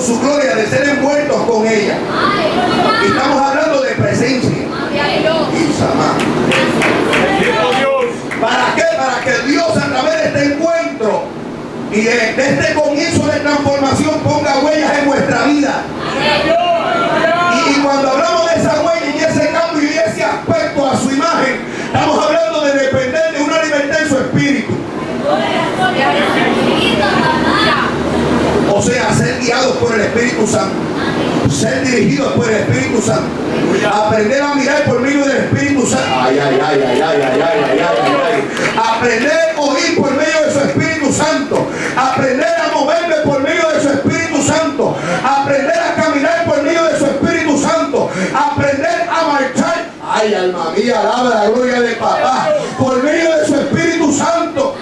su gloria, de ser envueltos con ella. Y estamos hablando de presencia. Y Samá. ¿Para qué? Para que Dios a través de este encuentro y de este comienzo de transformación ponga huellas en nuestra vida. Y cuando hablamos de esa huella y ese cambio y ese aspecto a su imagen, estamos hablando de depender de una libertad en su espíritu. O sea, ser guiados por el Espíritu Santo, ser dirigidos por el Espíritu Santo, aprender a mirar por medio del Espíritu Santo, aprender a oír por medio de su Espíritu Santo, aprender a moverme por medio de su Espíritu Santo, aprender a caminar por medio de su Espíritu Santo, aprender a marchar, ay alma mía, alaba la gloria de papá, por medio de su Espíritu Santo.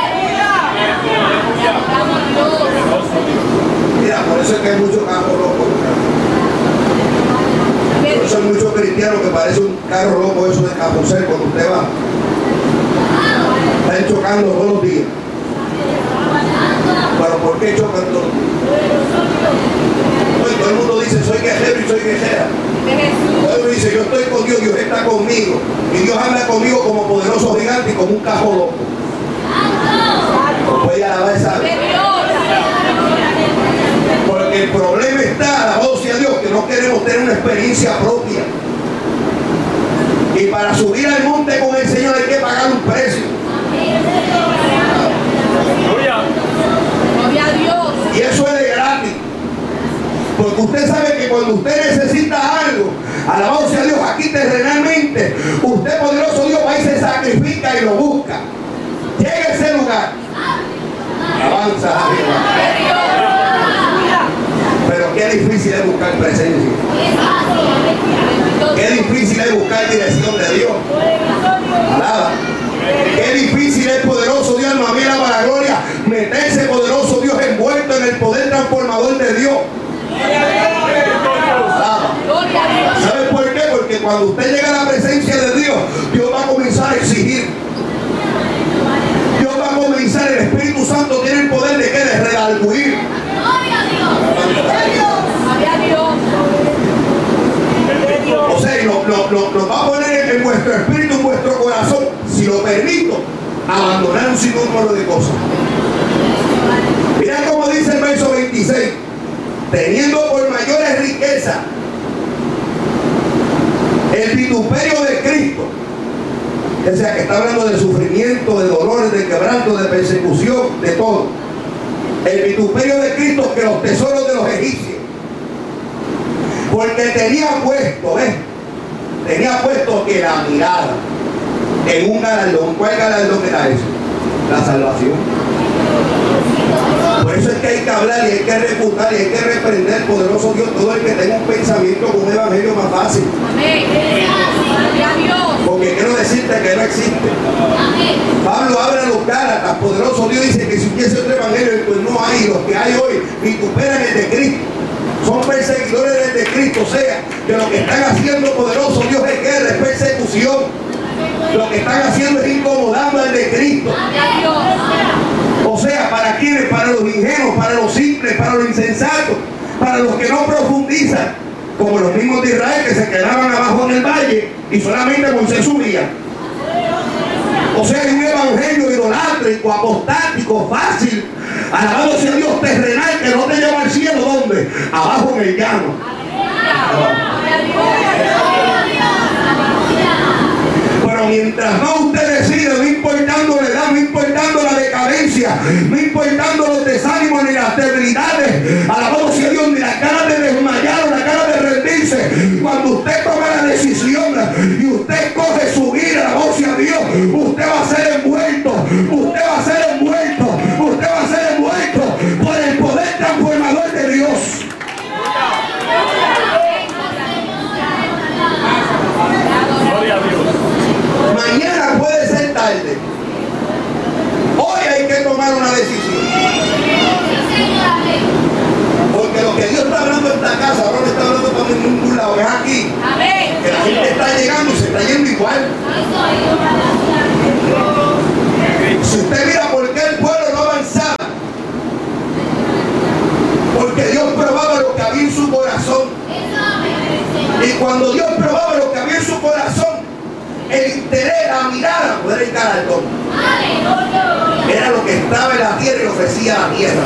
Mira, por eso es que hay muchos carros locos. Por eso hay muchos cristianos que parece un carro loco eso de carrusel cuando usted va. Están chocando todos los días. Pero ¿por qué chocan todos los días? Todo el mundo dice soy guerrero y soy guerrera. Todo el mundo dice yo estoy con Dios, Dios está conmigo. Y Dios anda conmigo como poderoso gigante y como un carro loco. Voy a alabar esa vez. Porque el problema está, alabado sea Dios, que no queremos tener una experiencia propia. Y para subir al monte con el Señor hay que pagar un precio. Gloria a Dios. Y eso es de gratis. Porque usted sabe que cuando usted necesita algo, alabado sea Dios, aquí terrenalmente, usted poderoso Dios va y se sacrifica y lo busca. Llega a ese lugar. Avanza arriba. Pero qué difícil es buscar presencia. Qué difícil es buscar dirección de Dios. Alaba. Qué difícil es, poderoso Dios, alma mía, para la gloria, meterse, poderoso Dios, envuelto en el poder transformador de Dios. Alaba. ¿Sabe por qué? Porque cuando usted llega a la presencia de Dios, Dios va a comenzar a exigir. Dios va a comenzar, el Espíritu Santo tiene el poder de que de redarguir. O sea, nos va a poner en vuestro espíritu, en vuestro corazón, si lo permito, abandonar un sinnúmero de cosas. Mira cómo dice el verso 26, teniendo por mayores riquezas el vituperio de Cristo. O sea, que está hablando de sufrimiento, de dolores, de quebranto, de persecución, de todo. El vituperio de Cristo que los tesoros de los egipcios. Porque tenía puesto, tenía puesto que la mirada en un galardón. ¿Cuál galardón era eso? La salvación. Por eso es que hay que hablar y hay que refutar y hay que reprender, poderoso Dios, todo el que tenga un pensamiento con un evangelio más fácil. Porque quiero decirte que no existe. Pablo abre los Gálatas, poderoso Dios dice que si hubiese otro evangelio, pues no hay. Los que hay hoy vituperan el de Cristo. Son perseguidores del de Cristo. O sea, que lo que están haciendo, poderoso Dios, es guerra, es persecución. Lo que están haciendo es incomodando al de Cristo. O sea, ¿para quiénes? Para los ingenuos, para los simples, para los insensatos, para los que no profundizan, como los mismos de Israel que se quedaban abajo en el valle y solamente Moisés subía. O sea, hay un evangelio idolátrico, apostático, fácil, alabado sea Dios, terrenal, que no te lleva al cielo. ¿Dónde? Abajo en el llano. Pero mientras más usted decide, no importando la edad, no importando la decadencia, no importando los desánimos ni las debilidades, alabado sea Dios, ni las ganas de desmayar o las ganas de rendirse, cuando usted toma la decisión y usted coge su vida, alabado sea Dios, usted va a ser envuelto, usted va a ser envuelto, usted va a ser envuelto por el poder transformador de Dios. Mañana puede ser tarde. Hoy hay que tomar una decisión. Porque lo que Dios está hablando en esta casa, ahora no está hablando para ningún lado, es aquí. Que la gente está llegando y se está yendo igual. Si usted mira por qué el pueblo no avanzaba, porque Dios probaba entraba en la tierra y ofrecía la tierra.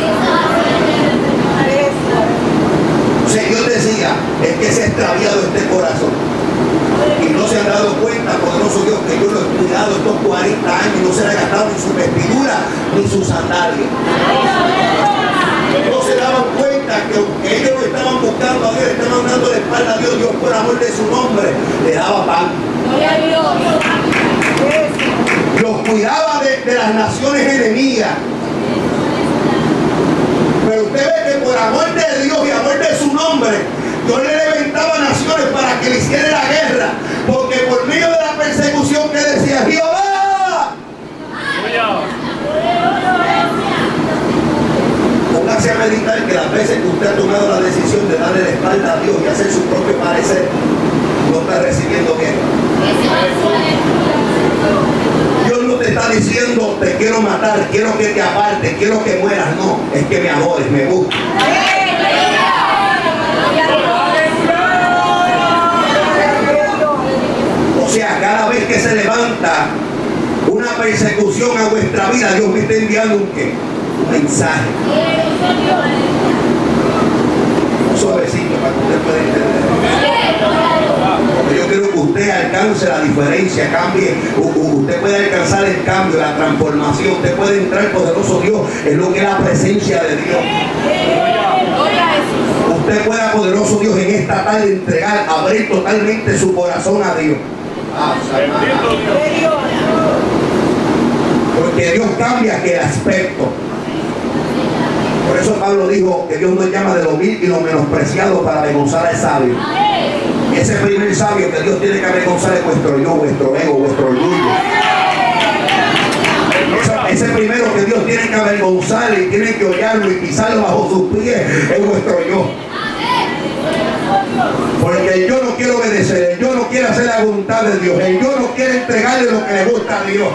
O sea, Dios decía, es que se ha extraviado este corazón. Y no se han dado cuenta, poderoso Dios, que yo lo he cuidado estos 40 años y no se le ha gastado ni su vestidura ni sus sandalias. No se daban cuenta que aunque ellos lo estaban buscando a Dios, estaban dando la espalda a Dios, Dios por amor de su nombre le daba pan. Los cuidaba de las naciones enemigas. Pero usted ve que por amor de Dios y amor de su nombre, Dios le levantaba naciones para que le hiciera la guerra. Porque por medio de la persecución que decía Jehová, póngase a meditar que las veces que usted ha tomado la decisión de darle la espalda a Dios y hacer su propio parecer, no está recibiendo guerra. Dios no te está diciendo te quiero matar, quiero que te apartes, quiero que mueras. No, es que me adores, me gusta. O sea, cada vez que se levanta una persecución a vuestra vida, Dios me está enviando un mensaje. Suavecito para que usted pueda entender. Porque yo quiero que usted alcance la diferencia, cambie, usted puede alcanzar el cambio, la transformación, usted puede entrar, poderoso Dios, en lo que es la presencia de Dios. Usted pueda, poderoso Dios, en esta tarde entregar, abrir totalmente su corazón a Dios. Porque Dios cambia aquel aspecto. Por eso Pablo dijo que Dios nos llama de lo vil y lo menospreciado para avergonzar al sabio. Y ese primer sabio que Dios tiene que avergonzar es vuestro yo, vuestro ego, vuestro orgullo. Ese primero que Dios tiene que avergonzar y tiene que hollarlo y pisarlo bajo sus pies es vuestro yo. Porque el yo no quiere obedecer, el yo no quiere hacer la voluntad de Dios, el yo no quiere entregarle lo que le gusta a Dios.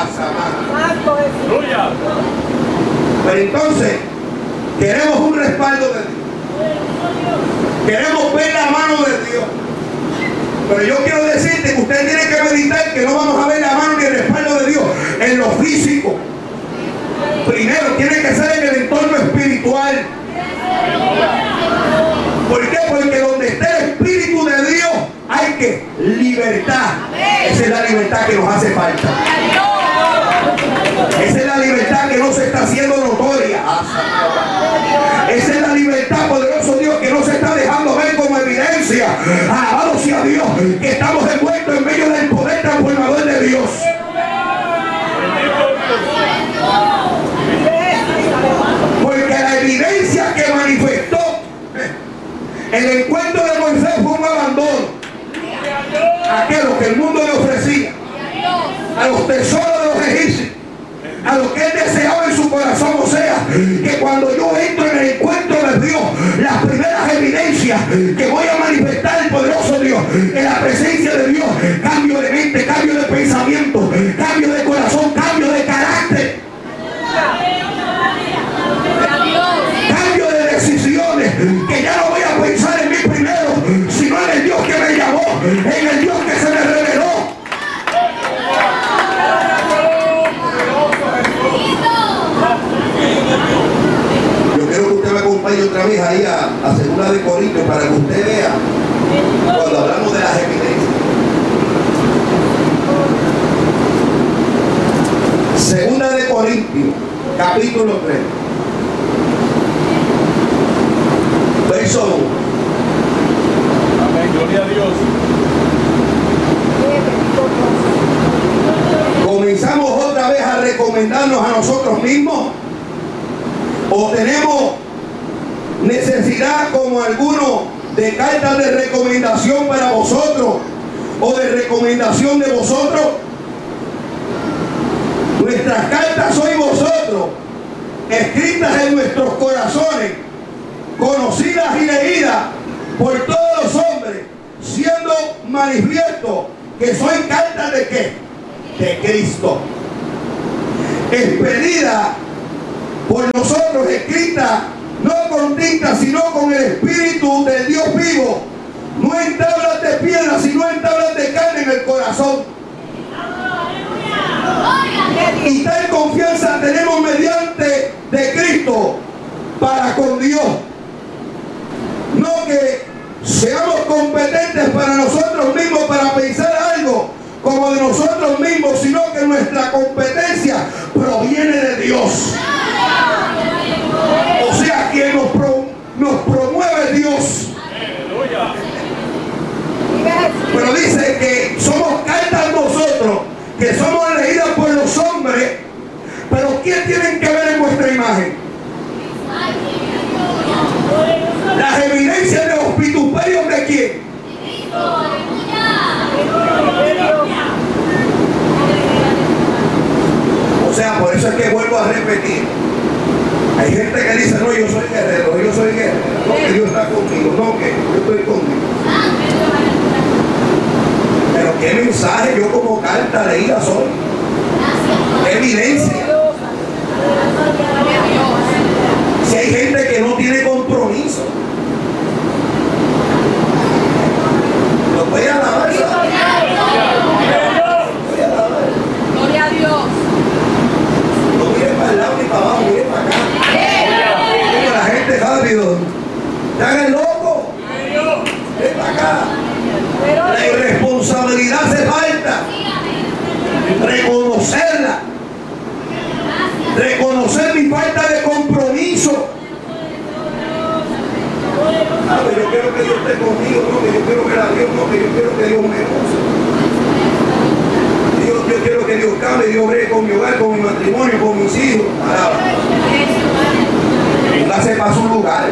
Pero entonces queremos un respaldo de Dios, queremos ver la mano de Dios. Pero yo quiero decirte que usted tiene que meditar que no vamos a ver la mano ni el respaldo de Dios en lo físico. Primero tiene que ser en el entorno espiritual. ¿Por qué? Porque donde está el Espíritu de Dios hay que libertad. Esa es la libertad que nos hace falta. Esa es la libertad que no se está haciendo notoria. Esa es la libertad, poderoso Dios, que no se está dejando ver como evidencia. Alabado sea Dios, que estamos envueltos en medio del poder transformador de Dios. Porque la evidencia que manifestó el encuentro de Moisés fue un abandono. Aquello que el mundo le ofrecía, a los tesoros de los egipcios, a lo que él deseaba en su corazón. O sea, que cuando yo entro en el encuentro de Dios, las primeras evidencias que voy a manifestar el poderoso Dios, en la presencia de Dios, cambio de mente, cambio de pensamiento, cambio de corazón, cambio de carácter, cambio de decisiones, que ya no voy a pensar en mí primero, sino en el Dios que me llamó, en el Dios que se me reveló. Yo quiero que usted me acompañe otra vez ahí a 2 de Corintios para que usted vea cuando hablamos de las evidencias. 2 de Corintios, capítulo 3. Verso 1. Amén, gloria a Dios. ¿Comenzamos otra vez a recomendarnos a nosotros mismos? ¿O tenemos necesidad como alguno de cartas de recomendación para vosotros o de recomendación de vosotros? Nuestras cartas sois vosotros, escritas en nuestros corazones, conocidas y leídas por todos los hombres, siendo manifiesto que soy cartas de ¿qué? De Cristo, expedida por nosotros, escrita no con tinta sino con el Espíritu del Dios vivo, no en tablas de piedra sino en tablas de carne en el corazón. Y tal confianza tenemos mediante de Cristo para con Dios. No que seamos competentes para nosotros mismos para pensar algo como de nosotros mismos, sino que nuestra competencia proviene de Dios. O sea, quien nos promueve Dios. Pero dice que somos cartas nosotros, que somos elegidas por los hombres, pero ¿quién tienen que ver en vuestra imagen? Las evidencias de los vituperios de quién. O sea, por eso es que vuelvo a repetir. Hay gente que dice, no, yo soy guerrero, no, que Dios está conmigo, no, que yo estoy conmigo. Pero qué mensaje yo como carta leída soy. Qué evidencia. Si hay gente que no tiene compromiso. Lo voy a alabar. Gloria a Dios. No miren para el lado ni para abajo, miren para acá. Como la gente rápido. ¿Te hagan loco? Ven para acá. La irresponsabilidad hace falta. Reconocerla. Reconocer mi falta de compromiso. Yo quiero que Dios esté conmigo, no, que yo quiero ver a Dios, no, que yo quiero que Dios me use. Yo quiero que Dios cambie, Dios bregue con mi hogar, con mi matrimonio, con mis hijos. Póngase para su lugar.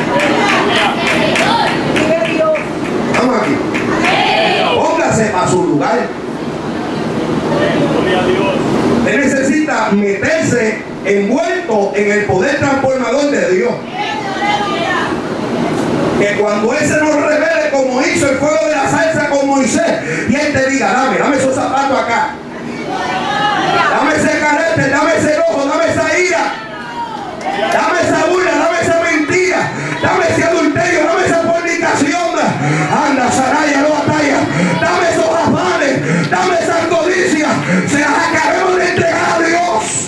Vamos aquí. Póngase para su lugar. Usted necesita meterse envuelto en el poder transformador de Dios. Que cuando Él se nos revele como hizo el fuego de la salsa con Moisés, y Él te diga, dame esos zapatos acá, dame ese carácter, dame ese enojo, dame esa ira, dame esa burla, dame esa mentira, dame ese adulterio, dame esa fornicación, anda, Saraya, no batalla, dame esos afanes, dame esas codicias, se las acabemos de entregar a Dios.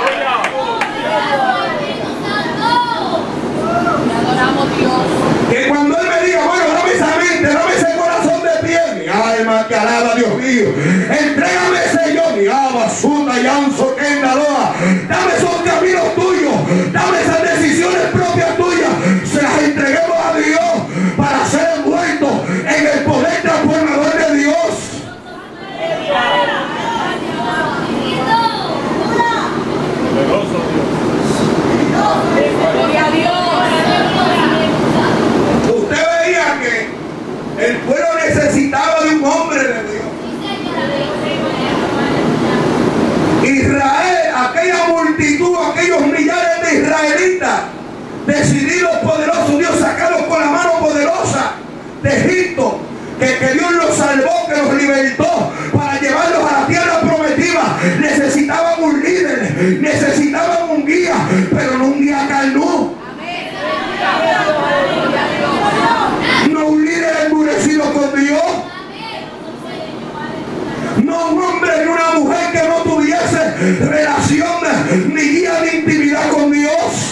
Que cuando Él me diga, bueno, dame esa mente, dame ese corazón de piel, mi alma que alaba, Dios mío, entrégame ese yo, mi alma, Sunda, Yanzo, Kendaloa, dame esos caminos tuyos, dame esas decisiones propias tuyas, se las entreguemos a Dios para ser envueltos en el poder transformador de Dios. Gloria a Dios. Usted veía que el pueblo necesitaba de un hombre de Dios. Israel, aquella multitud, aquellos millares de israelitas, decididos, poderosos, Dios sacarlos con la mano poderosa de Egipto, que Dios los salvó, que los libertó para llevarlos a la tierra prometida. Necesitaban un líder, necesitaban un guía, pero no un guía carnú. No un líder endurecido con Dios. No un hombre ni una mujer que no tuviese relación ni guía ni intimidad con Dios.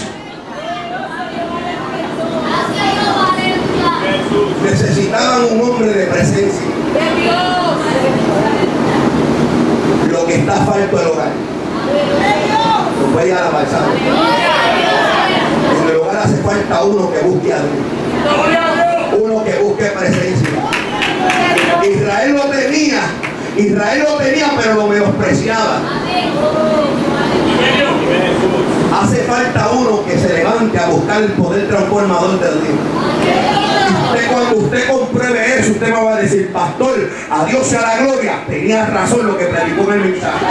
Necesitaban un hombre de presencia. Lo que está falto del hogar. Pues voy a la pasada. En el hogar hace falta uno que busque a Dios. Uno que busque presencia. Israel lo tenía, pero lo menospreciaba. Hace falta uno que se levante a buscar el poder transformador de Dios. Cuando usted compruebe eso, usted me va a decir, pastor, a Dios sea la gloria. Tenía razón lo que predicó en el mensaje.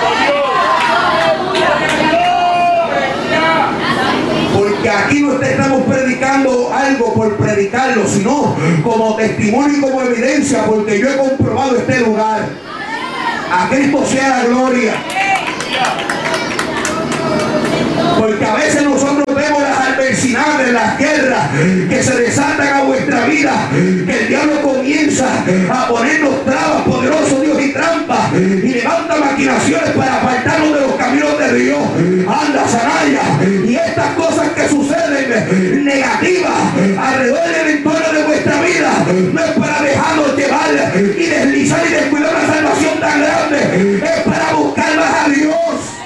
Porque aquí no estamos predicando algo por predicarlo, sino como testimonio y como evidencia, porque yo he comprobado este lugar. A Cristo sea la gloria. Porque a veces nosotros vemos las adversidades, las guerras que se desatan a vuestra vida, que el diablo comienza a ponernos trabas, poderoso Dios, y trampas, y levanta maquinaciones para de Dios. Anda, Saraya. Y estas cosas que suceden negativas alrededor del entorno de vuestra vida no es para dejarnos llevar y deslizar y descuidar una salvación tan grande. Es para buscar más a Dios.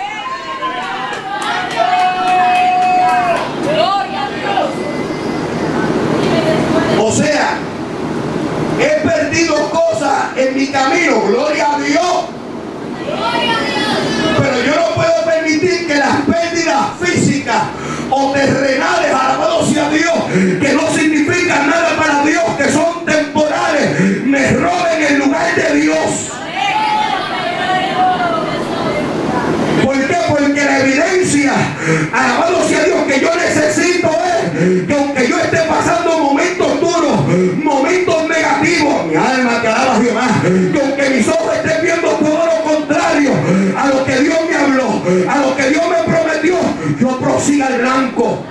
O sea, he perdido cosas en mi camino, gloria a Dios. Pero yo no puedo permitir que las pérdidas físicas o terrenales, alabado sea Dios, que no significan nada para Dios, que son temporales, me roben el lugar de Dios. ¿Por qué? Porque la evidencia, alabado sea Dios, que yo necesito es que aunque yo esté pasando momentos duros, momentos negativos, mi alma que alaba a Jehová, que aunque mis ojos estén viendo todo lo contrario a lo que Dios me habló, a lo que Dios me prometió, yo prosiga al blanco.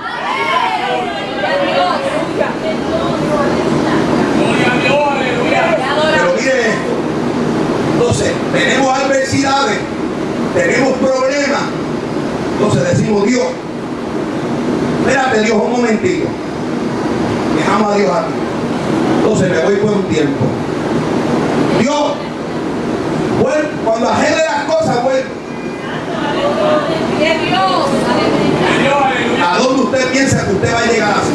Pero mire esto, entonces tenemos adversidades, tenemos problemas, entonces decimos: Dios, espérate Dios un momentito, dejamos a Dios aquí, entonces me voy por un tiempo. Dios, vuelve, cuando agende las cosas, vuelve. ¿A dónde usted piensa que usted va a llegar así?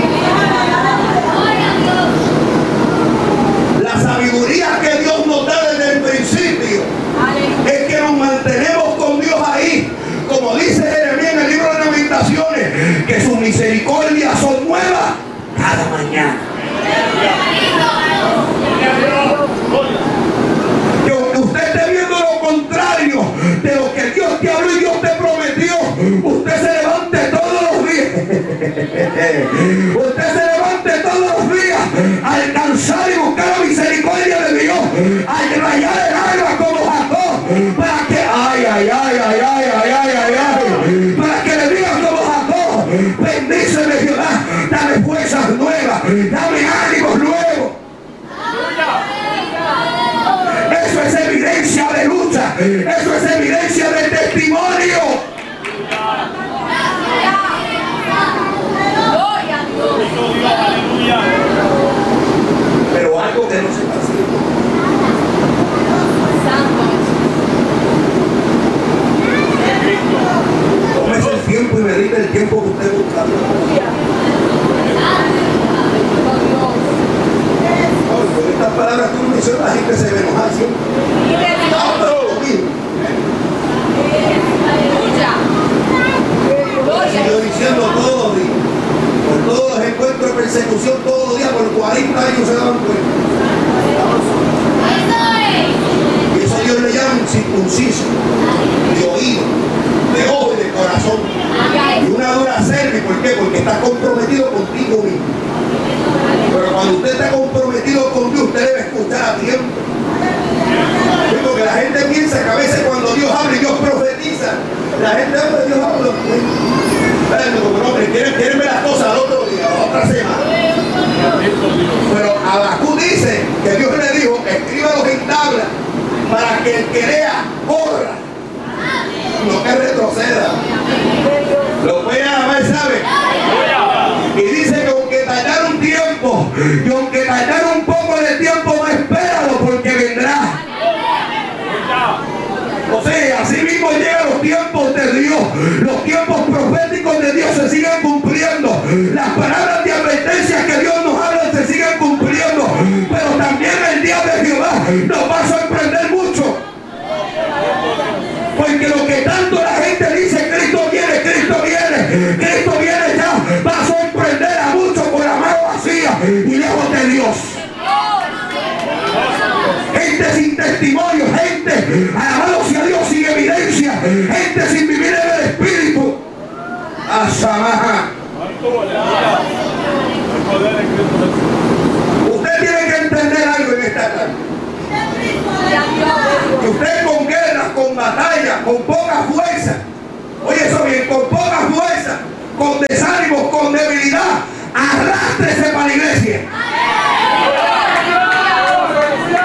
La sabiduría que Dios nos da desde el principio es que nos mantenemos con Dios ahí, como dice Jeremías en el libro de Lamentaciones, que sus misericordias son nuevas cada mañana. Que aunque usted esté viendo lo contrario de lo que Dios te habló y Dios te prometió, usted se levante todos los días. Usted se levante todos los días a alcanzar y buscar la misericordia de Dios, al rayar el alma como Jacob, para que para que le digas como Jacob: bendíceme Jehová, dame fuerzas nuevas, dame ánimos nuevos. Eso es evidencia de lucha, eso es evidencia de testimonio. Pero algo que no se está haciendo. Tómese el tiempo y medite el tiempo que usted busca. Con estas palabras que uno menciona, la gente se ve enojada sigo diciendo todos los días, por todos los encuentros de persecución, todos los días, por 40 años se daban cuenta. Y eso Dios le llama circunciso, de oído, de ojo y de corazón. Y una dura cerviz, ¿por qué? Porque está comprometido contigo mismo. Pero cuando usted está comprometido con Dios, usted debe escuchar a tiempo. Porque la gente piensa que a veces cuando Dios habla y Dios profetiza, la gente habla y Dios habla. Quieren ver las cosas al otro día, a la otra semana. Pero Habacuc dice que Dios le dijo: escríbalos en tabla para que el que lea corra, no que retroceda. Lo pueden alabar, ¿sabe? Y dice que aunque tardara un tiempo, y aunque tardara un poco de tiempo, no espéralo, porque vendrá. O sea, así mismo llegan los tiempos de Dios. Los tiempos proféticos de Dios se siguen cumpliendo. Las palabras de advertencia que Dios nos habla se siguen cumpliendo. Pero también el día de Jehová nos va a sorprender mucho. Porque lo que tanto la gente dice: Cristo viene ya, va a sorprender a muchos con la mano vacía y lejos de Dios. Gente sin testimonio, gente, alabado sea Dios, sin evidencia, gente sin vivir en el Espíritu. Asamaja. Usted tiene que entender algo en esta tarde. Que usted con guerras, con batallas, con poca fuerza, oye eso bien, con poca fuerza, con desánimo, con debilidad, arrástrese para la iglesia.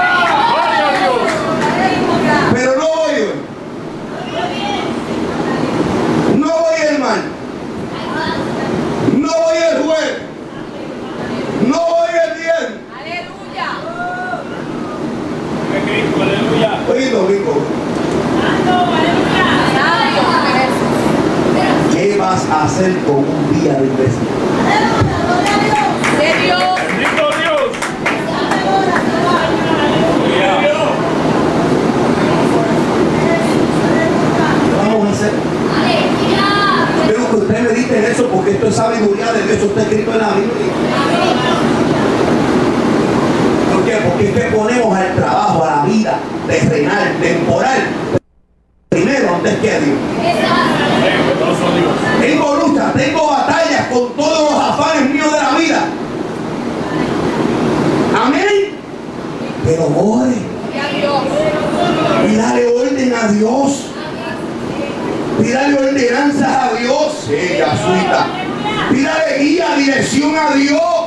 Pero no oye. momento, un día de investigación. De Dios. Bendito Dios. Gloria a Dios. ¿Qué vamos a hacer? Espero que usted medite en eso, porque esto es sabiduría de Dios. Esto está escrito en la Biblia. ¿Por qué? Porque es que ponemos al trabajo, a la vida terrenal, temporal, primero antes que a Dios. Tengo lucha, tengo batallas con todos los afanes míos de la vida. Amén. Pero ore y dale orden a Dios. Pídale ordenanzas a Dios. Pídale guía, dirección a Dios.